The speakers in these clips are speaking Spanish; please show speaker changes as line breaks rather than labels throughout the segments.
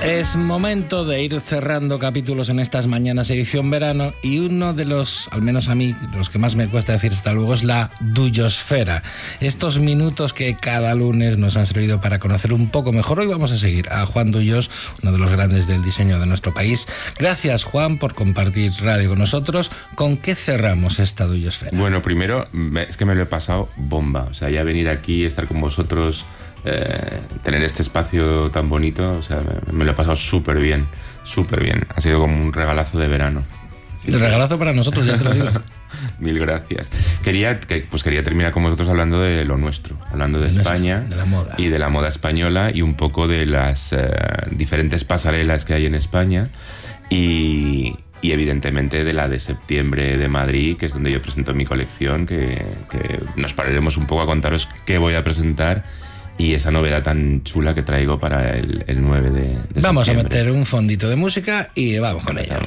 Es momento de ir cerrando capítulos en estas mañanas edición verano, y uno de los, al menos a mí, de los que más me cuesta decir hasta luego, es la duyosfera. Estos minutos que cada lunes nos han servido para conocer un poco mejor. Hoy vamos a seguir a Juan Duyos, uno de los grandes del diseño de nuestro país. Gracias, Juan, por compartir radio con nosotros. ¿Con qué cerramos esta duyosfera?
Bueno, primero, es que me lo he pasado bomba. O sea, ya venir aquí, estar con vosotros, tener este espacio tan bonito, o sea, me lo he pasado súper bien, súper bien. Ha sido como un regalazo de verano.
El regalazo para nosotros, ya te lo digo.
Mil gracias. Quería terminar con vosotros hablando de lo nuestro, hablando de España,
de la moda.
Y de la moda española, y un poco de las diferentes pasarelas que hay en España, y evidentemente de la de septiembre de Madrid, que es donde yo presento mi colección, que nos pararemos un poco a contaros qué voy a presentar y esa novedad tan chula que traigo para el 9 de septiembre.
Vamos a meter un fondito de música y vamos con ella.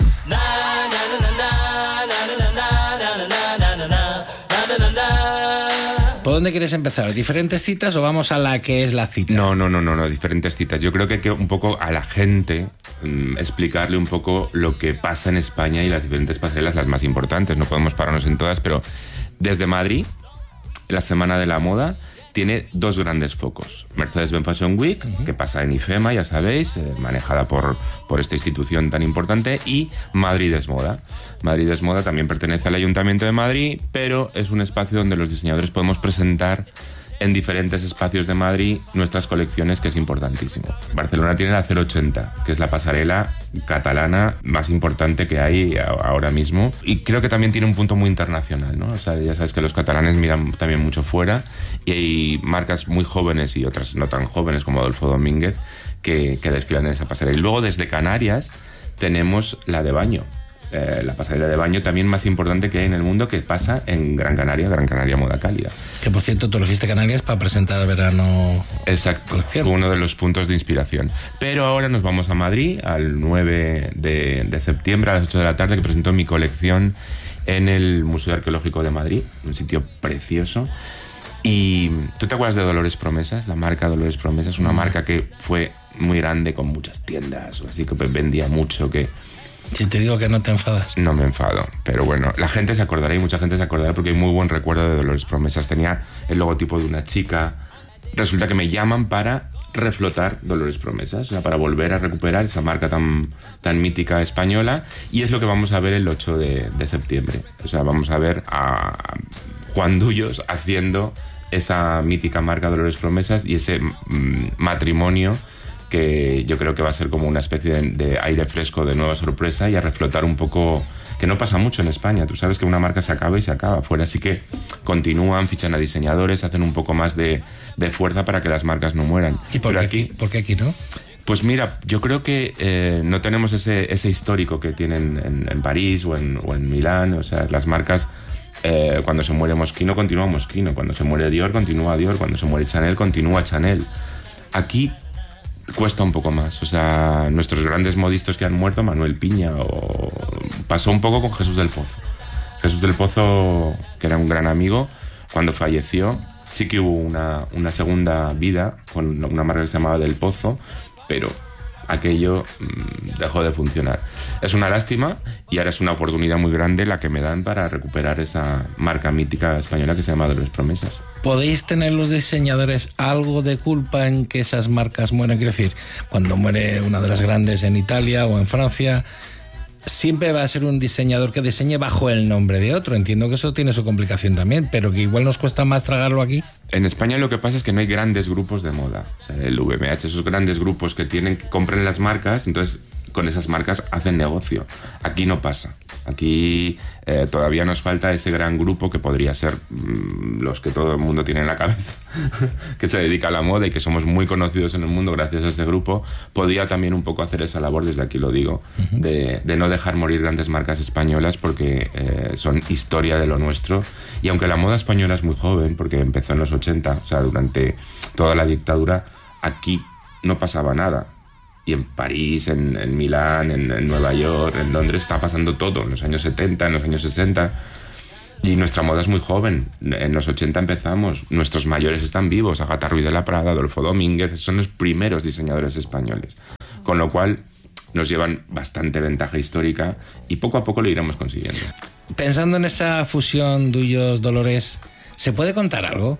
¿Por dónde quieres empezar? ¿Diferentes citas o vamos a la que es la cita?
No, diferentes citas. Yo creo que hay que un poco a la gente explicarle un poco lo que pasa en España y las diferentes pasarelas, las más importantes. No podemos pararnos en todas, pero desde Madrid, la Semana de la Moda tiene dos grandes focos. Mercedes-Benz Fashion Week, que pasa en IFEMA, ya sabéis, manejada por esta institución tan importante, y Madrid es Moda. Madrid es Moda también pertenece al Ayuntamiento de Madrid, pero es un espacio donde los diseñadores podemos presentar en diferentes espacios de Madrid nuestras colecciones, que es importantísimo. Barcelona tiene la 080, que es la pasarela catalana más importante que hay ahora mismo, y creo que también tiene un punto muy internacional, ¿no? O sea, ya sabes que los catalanes miran también mucho fuera, y hay marcas muy jóvenes y otras no tan jóvenes como Adolfo Domínguez que desfilan en esa pasarela. Y luego desde Canarias tenemos la de baño, la pasarela de baño también más importante que hay en el mundo, que pasa en Gran Canaria Moda Cálida.
Que por cierto, tú elegiste Canarias para presentar el verano.
Exacto, fue uno de los puntos de inspiración. Pero ahora nos vamos a Madrid, al 9 de septiembre a las 8 de la tarde, que presento mi colección en el Museo Arqueológico de Madrid, un sitio precioso. Y ¿tú te acuerdas de Dolores Promesas? La marca Dolores Promesas, una marca que fue muy grande, con muchas tiendas, así que vendía mucho, que...
Si te digo que no te enfadas.
No me enfado, pero bueno, la gente se acordará, y mucha gente se acordará, porque hay muy buen recuerdo de Dolores Promesas. Tenía el logotipo de una chica. Resulta que me llaman para reflotar Dolores Promesas, o sea, para volver a recuperar esa marca tan mítica española, y es lo que vamos a ver el 8 de septiembre. O sea, vamos a ver a Juan Duyos haciendo esa mítica marca Dolores Promesas y ese matrimonio, que yo creo que va a ser como una especie de aire fresco, de nueva sorpresa, y a reflotar un poco, que no pasa mucho en España. Tú sabes que una marca se acaba y se acaba. Fuera sí que continúan, fichan a diseñadores, hacen un poco más de fuerza para que las marcas no mueran.
¿Y por qué aquí no?
Pues mira, yo creo que no tenemos ese histórico que tienen en París o en Milán. O sea, las marcas, cuando se muere Moschino, continúa Moschino. Cuando se muere Dior, continúa Dior. Cuando se muere Chanel, continúa Chanel. Aquí cuesta un poco más. O sea, nuestros grandes modistas que han muerto, Manuel Piña, o pasó un poco con Jesús del Pozo. Jesús del Pozo, que era un gran amigo, cuando falleció, sí que hubo una segunda vida con una marca que se llamaba Del Pozo, pero aquello dejó de funcionar. Es una lástima, y ahora es una oportunidad muy grande la que me dan para recuperar esa marca mítica española que se llama Dolores Promesas.
¿Podéis tener los diseñadores algo de culpa en que esas marcas mueran? Quiero decir, cuando muere una de las grandes en Italia o en Francia, siempre va a ser un diseñador que diseñe bajo el nombre de otro. Entiendo que eso tiene su complicación también, pero que igual nos cuesta más tragarlo aquí.
En España lo que pasa es que no hay grandes grupos de moda. O sea, el VMH, esos grandes grupos que compran las marcas, entonces con esas marcas hacen negocio. Aquí no pasa. Aquí todavía nos falta ese gran grupo que podría ser los que todo el mundo tiene en la cabeza, que se dedica a la moda y que somos muy conocidos en el mundo gracias a ese grupo. Podría también un poco hacer esa labor, desde aquí lo digo, de no dejar morir grandes marcas españolas, porque son historia de lo nuestro. Y aunque la moda española es muy joven, porque empezó en los 80, o sea, durante toda la dictadura, aquí no pasaba nada. Y en París, en Milán, en Nueva York, en Londres está pasando todo, en los años 70, en los años 60. Y nuestra moda es muy joven. En los 80 empezamos. Nuestros mayores están vivos. Agatha Ruiz de la Prada, Adolfo Domínguez, son los primeros diseñadores españoles. con lo cual nos llevan bastante ventaja histórica y poco a poco lo iremos consiguiendo.
Pensando en esa fusión Dullos-Dolores, ¿se puede contar algo?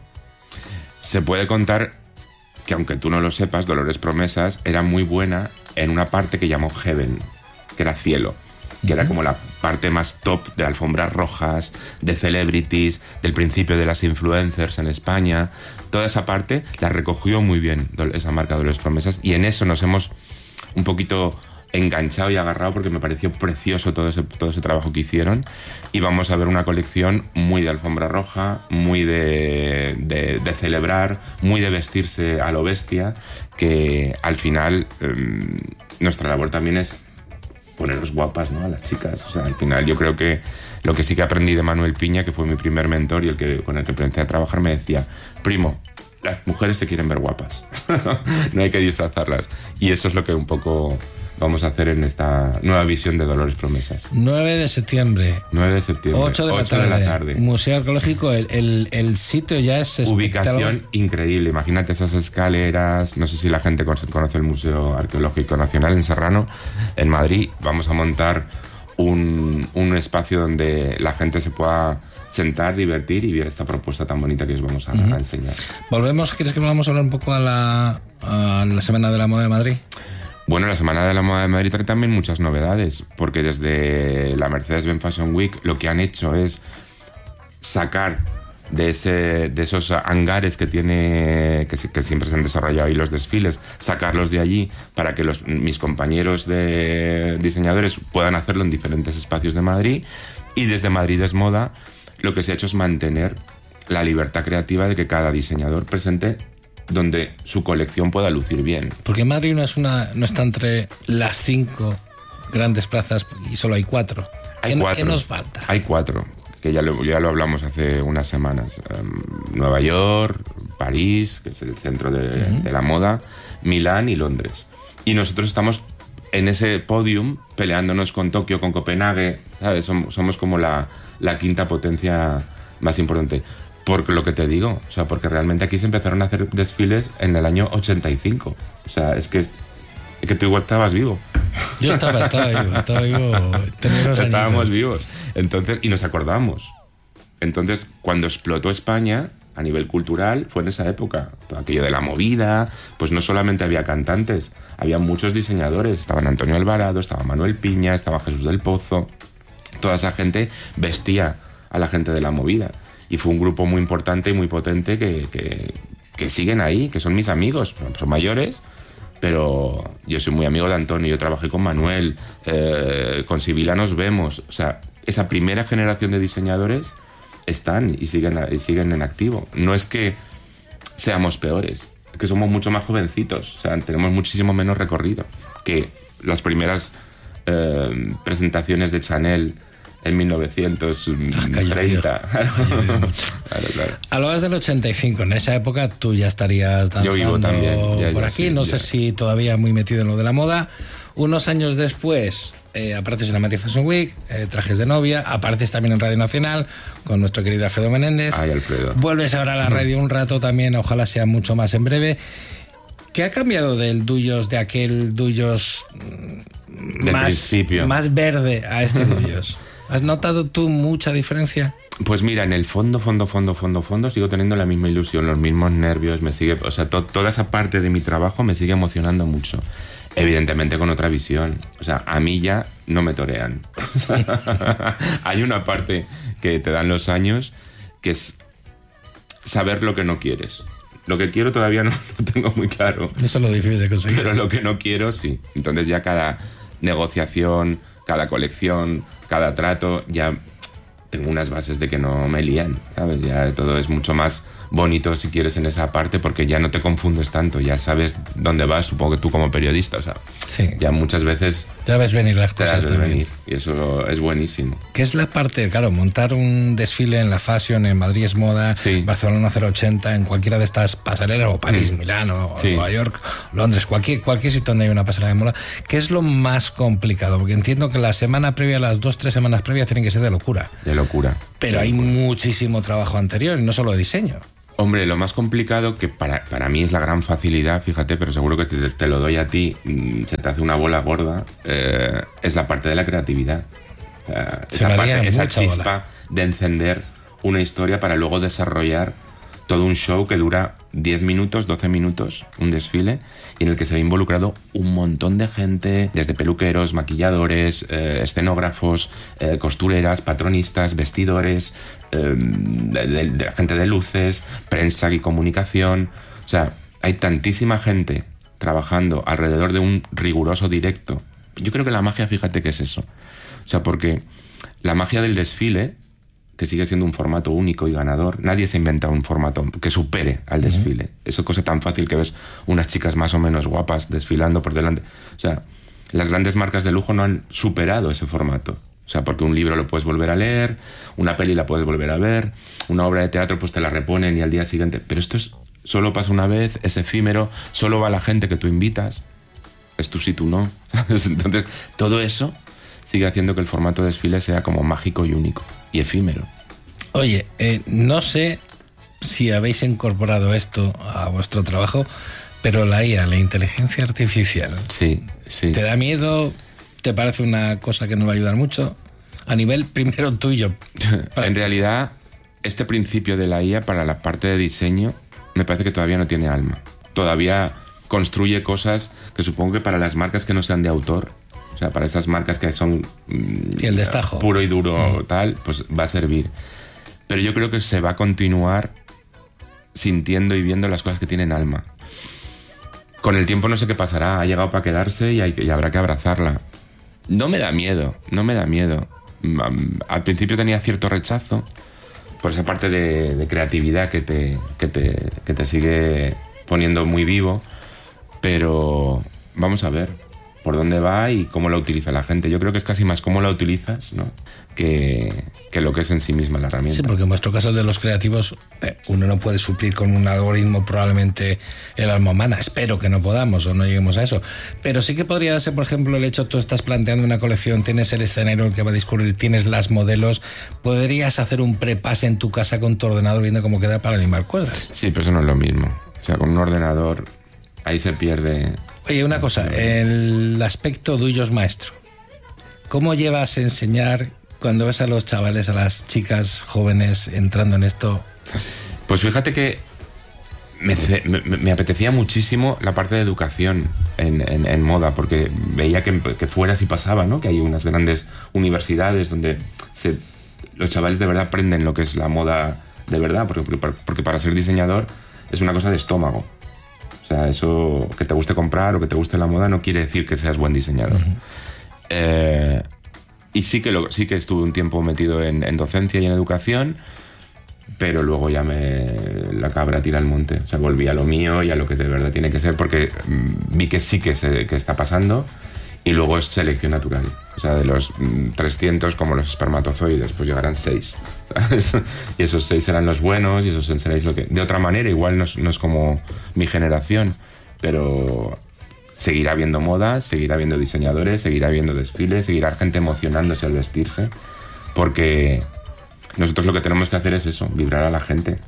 Se puede contar que, aunque tú no lo sepas, Dolores Promesas era muy buena en una parte que llamó Heaven, que era cielo, que era como la parte más top de alfombras rojas, de celebrities, del principio de las influencers en España. Toda esa parte la recogió muy bien esa marca Dolores Promesas, y en eso nos hemos un poquito enganchado y agarrado, porque me pareció precioso todo ese trabajo que hicieron, y vamos a ver una colección muy de alfombra roja, muy de celebrar, muy de vestirse a lo bestia, que al final nuestra labor también es poneros guapas, ¿no?, a las chicas. O sea, al final yo creo que lo que sí que aprendí de Manuel Piña, que fue mi primer mentor y con el que empecé a trabajar, me decía: primo, las mujeres se quieren ver guapas, no hay que disfrazarlas. Y eso es lo que un poco vamos a hacer en esta nueva visión de Dolores Promesas.
9 de septiembre.
9 de septiembre.
8 de la tarde. Museo Arqueológico, el sitio ya es
ubicación increíble. Imagínate esas escaleras. No sé si la gente conoce el Museo Arqueológico Nacional en Serrano, en Madrid. Vamos a montar un espacio donde la gente se pueda sentar, divertir y ver esta propuesta tan bonita que os vamos a enseñar.
¿Quieres que volvamos a hablar un poco a la Semana de la Moda de Madrid?
Bueno, la Semana de la Moda de Madrid trae también muchas novedades, porque desde la Mercedes-Benz Fashion Week lo que han hecho es sacar de esos hangares que siempre se han desarrollado ahí los desfiles, sacarlos de allí para que mis compañeros de diseñadores puedan hacerlo en diferentes espacios de Madrid. Y desde Madrid es Moda lo que se ha hecho es mantener la libertad creativa de que cada diseñador presente donde su colección pueda lucir bien.
Porque Madrid no está entre las 5 grandes plazas y solo hay 4. ¿Qué nos falta?
Hay 4, que ya lo hablamos hace unas semanas. Nueva York, París, que es el centro de la moda, Milán y Londres. Y nosotros estamos en ese podium peleándonos con Tokio, con Copenhague, ¿sabes? Somos como la quinta potencia más importante. Por lo que te digo, o sea, porque realmente aquí se empezaron a hacer desfiles en el año 85. O sea, es que tú igual estabas vivo.
Yo estaba vivo.
Estábamos vivos. Entonces, y nos acordamos. Entonces, cuando explotó España a nivel cultural, fue en esa época. Todo aquello de la movida, pues no solamente había cantantes, había muchos diseñadores. Estaban Antonio Alvarado, estaba Manuel Piña, estaba Jesús del Pozo. Toda esa gente vestía a la gente de la movida. Y fue un grupo muy importante y muy potente que siguen ahí, que son mis amigos. Son mayores, pero yo soy muy amigo de Antonio. Yo trabajé con Manuel, con Sibila nos vemos. O sea, esa primera generación de diseñadores están y siguen en activo. No es que seamos peores, es que somos mucho más jovencitos. O sea, tenemos muchísimo menos recorrido que las primeras presentaciones de Chanel en 1930. Claro.
Hablabas del 85, en esa época tú ya estarías danzando.
Yo vivo también,
por aquí, sí, no sé si todavía muy metido en lo de la moda. Unos años después apareces en la Madrid Fashion Week, trajes de novia, apareces también en Radio Nacional con nuestro querido Alfredo Menéndez.
Ay, Alfredo.
Vuelves ahora a la radio un rato también, ojalá sea mucho más en breve. ¿Qué ha cambiado del Dullos, de aquel Dullos más verde a este Dullos? ¿Has notado tú mucha diferencia?
Pues mira, en el fondo sigo teniendo la misma ilusión, los mismos nervios, o sea, toda esa parte de mi trabajo me sigue emocionando mucho. Evidentemente con otra visión. O sea, a mí ya no me torean. Hay una parte que te dan los años que es saber lo que no quieres. Lo que quiero todavía no lo tengo muy claro.
Eso es lo difícil de conseguir.
Pero lo que no quiero, sí. Entonces ya cada negociación, cada colección, cada trato, ya tengo unas bases de que no me lían, ¿sabes? Ya todo es mucho más bonito, si quieres, en esa parte, porque ya no te confundes tanto, ya sabes dónde vas, supongo que tú como periodista, o sea,
sí.
Ya muchas veces
te ves venir las cosas también.
Y eso es buenísimo.
¿Qué es la parte, claro, montar un desfile en la Fashion, en Madrid es Moda,
sí.
Barcelona 080, en cualquiera de estas pasarelas, o París, Milán, o sí. Nueva York, Londres, cualquier sitio donde hay una pasarela de moda? ¿Qué es lo más complicado? Porque entiendo que la semana previa, las 2-3 semanas previas tienen que ser de locura.
De locura.
Pero hay muchísimo trabajo anterior, y no solo de diseño.
Hombre, lo más complicado, que para mí es la gran facilidad, fíjate, pero seguro que te lo doy a ti, se te hace una bola gorda, es la parte de la creatividad. Esa chispa de encender una historia para luego desarrollar todo un show que dura 10 minutos, 12 minutos, un desfile, y en el que se ve involucrado un montón de gente, desde peluqueros, maquilladores, escenógrafos, costureras, patronistas, vestidores, de gente de luces, prensa y comunicación. O sea, hay tantísima gente trabajando alrededor de un riguroso directo. Yo creo que la magia, fíjate que es eso. O sea, porque la magia del desfile, que sigue siendo un formato único y ganador. Nadie se ha inventado un formato que supere al desfile. Eso es cosa tan fácil que ves unas chicas más o menos guapas desfilando por delante. O sea, las grandes marcas de lujo no han superado ese formato. O sea, porque un libro lo puedes volver a leer, una peli la puedes volver a ver, una obra de teatro pues te la reponen y al día siguiente... Pero esto solo pasa una vez, es efímero, solo va la gente que tú invitas. Es tú sí, tú no. Entonces, todo eso sigue haciendo que el formato de desfile sea como mágico y único y efímero.
Oye, no sé si habéis incorporado esto a vuestro trabajo, pero la IA, la inteligencia artificial,
sí.
¿te da miedo? ¿Te parece una cosa que nos va a ayudar mucho? A nivel primero tuyo.
En realidad, este principio de la IA para la parte de diseño me parece que todavía no tiene alma. Todavía construye cosas que supongo que para las marcas que no sean de autor, o sea, para esas marcas que son
el destajo
puro y duro tal, pues va a servir. Pero yo creo que se va a continuar sintiendo y viendo las cosas que tienen alma. Con el tiempo no sé qué pasará, ha llegado para quedarse y habrá que abrazarla. No me da miedo. Al principio tenía cierto rechazo por esa parte de creatividad que te sigue poniendo muy vivo, pero vamos a ver por dónde va y cómo la utiliza la gente. Yo creo que es casi más cómo la utilizas, ¿no?, que lo que es en sí misma la herramienta.
Sí, porque en vuestro caso de los creativos, uno no puede suplir con un algoritmo probablemente el alma humana. Espero que no podamos o no lleguemos a eso. Pero sí que podría ser, por ejemplo, el hecho, tú estás planteando una colección, tienes el escenario el que va a discurrir, tienes las modelos, podrías hacer un prepase en tu casa con tu ordenador viendo cómo queda para animar cosas.
Sí, pero eso no es lo mismo. O sea, con un ordenador ahí se pierde.
Oye, una cosa, el aspecto tuyos maestro. ¿Cómo llevas a enseñar cuando ves a los chavales, a las chicas jóvenes entrando en esto?
Pues fíjate que me apetecía muchísimo la parte de educación en moda, porque veía que fuera sí pasaba, ¿no?, que hay unas grandes universidades donde los chavales de verdad aprenden lo que es la moda de verdad, porque para ser diseñador es una cosa de estómago. O sea, eso, que te guste comprar o que te guste la moda no quiere decir que seas buen diseñador. Y sí que estuve un tiempo metido en docencia y en educación, pero luego ya la cabra tira al monte. O sea, volví a lo mío y a lo que de verdad tiene que ser, porque vi que sí que está pasando, y luego es selección natural. O sea, de los 300, como los espermatozoides, pues llegarán 6, ¿sabes? Y esos 6 serán los buenos y esos seréis lo que... De otra manera, igual no es como mi generación, pero seguirá habiendo moda, seguirá habiendo diseñadores, seguirá habiendo desfiles, seguirá gente emocionándose al vestirse, porque nosotros lo que tenemos que hacer es eso, vibrar a la gente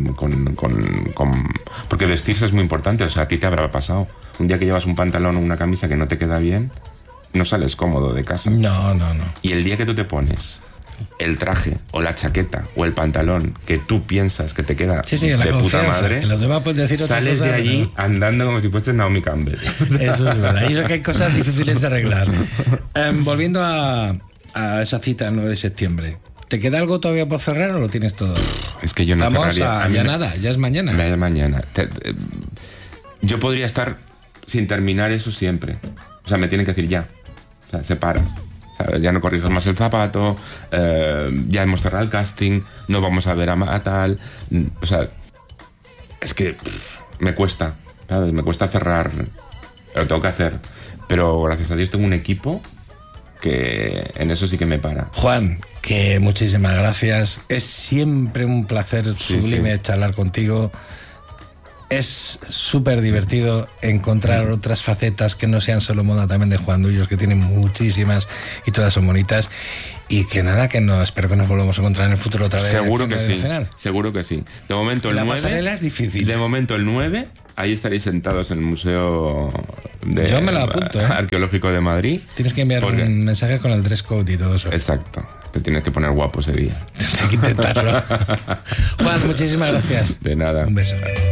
porque vestirse es muy importante. O sea, a ti te habrá pasado un día que llevas un pantalón o una camisa que no te queda bien, no sales cómodo de casa.
No.
Y el día que tú te pones el traje o la chaqueta o el pantalón que tú piensas que te queda de puta madre,
que los demás pueden decir otra
sales
cosa,
de allí andando como si fueses Naomi Campbell.
Eso es verdad. Y eso que hay cosas difíciles de arreglar. Volviendo a esa cita el 9 de septiembre, ¿te queda algo todavía por cerrar o lo tienes todo?
Es que yo no cerraría.
Ya nada, ya es mañana.
Ya es mañana. Yo podría estar sin terminar eso siempre. O sea, me tienen que decir ya. O sea, se para. Ya no corrijas más el zapato, ya hemos cerrado el casting, no vamos a ver a tal. O sea, es que me cuesta, ¿sabes? Me cuesta cerrar, lo tengo que hacer. Pero gracias a Dios tengo un equipo que en eso sí que me para.
Juan, que muchísimas gracias. Es siempre un placer sublime charlar contigo. Es súper divertido encontrar otras facetas que no sean solo moda también de Juan Dullos, que tienen muchísimas y todas son bonitas. Y que nada, que no, espero que nos volvamos a encontrar en el futuro otra vez.
Seguro que sí, seguro que sí. De momento el 9...
La pasarela es difícil.
De momento el 9, ahí estaréis sentados en el Museo
Yo me lo apunto,
Arqueológico de Madrid.
Tienes que enviar un mensaje con el dress code y todo eso.
Exacto. Te tienes que poner guapo ese día.
Tienes que intentarlo. Juan, muchísimas gracias.
De nada.
Un beso.